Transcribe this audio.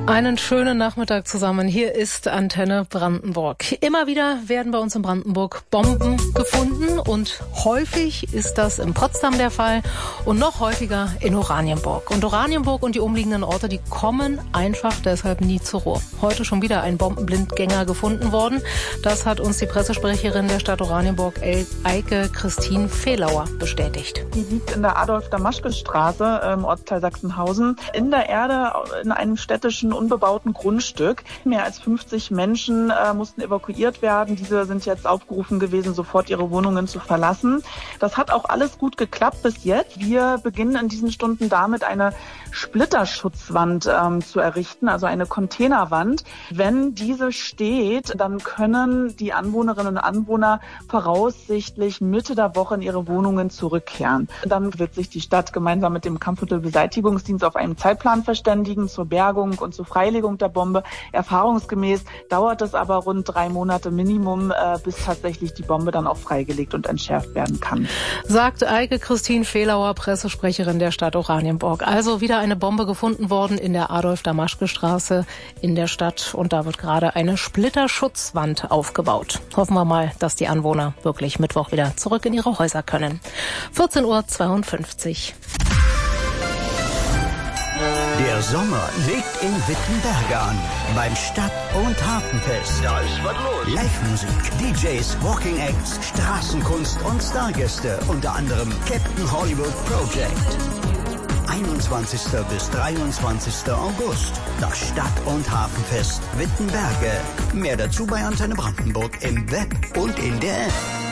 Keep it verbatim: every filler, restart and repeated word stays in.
Einen schönen Nachmittag zusammen. Hier ist Antenne Brandenburg. Immer wieder werden bei uns in Brandenburg Bomben gefunden und häufig ist das in Potsdam der Fall und noch häufiger in Oranienburg. Und Oranienburg und die umliegenden Orte, die kommen einfach deshalb nie zur Ruhe. Heute schon wieder ein Bombenblindgänger gefunden worden. Das hat uns die Pressesprecherin der Stadt Oranienburg, Eike Christine Fehlauer, bestätigt. Die liegt in der Adolf-Damaschke-Straße im Ortsteil Sachsenhausen in der Erde in einem städtischen unbebauten Grundstück. Mehr als fünfzig Menschen äh, mussten evakuiert werden. Diese sind jetzt aufgerufen gewesen, sofort ihre Wohnungen zu verlassen. Das hat auch alles gut geklappt bis jetzt. Wir beginnen in diesen Stunden damit, eine Splitterschutzwand ähm, zu errichten, also eine Containerwand. Wenn diese steht, dann können die Anwohnerinnen und Anwohner voraussichtlich Mitte der Woche in ihre Wohnungen zurückkehren. Dann wird sich die Stadt gemeinsam mit dem Kampfmittelbeseitigungsdienst auf einen Zeitplan verständigen zur Bergung und zur Freilegung der Bombe. Erfahrungsgemäß dauert es aber rund drei Monate Minimum, äh, bis tatsächlich die Bombe dann auch freigelegt und entschärft werden kann. Sagt Eike Christine Fehlauer, Pressesprecherin der Stadt Oranienburg. Also wieder eine Bombe gefunden worden in der Adolf-Damaschke-Straße in der Stadt und da wird gerade eine Splitterschutzwand aufgebaut. Hoffen wir mal, dass die Anwohner wirklich Mittwoch wieder zurück in ihre Häuser können. vierzehn Uhr zweiundfünfzig. Der Sommer legt in Wittenberge an. Beim Stadt- und Hafenfest. Da ist was los. Live-Musik, D Js, Walking Acts, Straßenkunst und Stargäste. Unter anderem Captain Hollywood Project. einundzwanzigsten bis dreiundzwanzigsten August. Das Stadt- und Hafenfest Wittenberge. Mehr dazu bei Antenne Brandenburg im Web und in der App.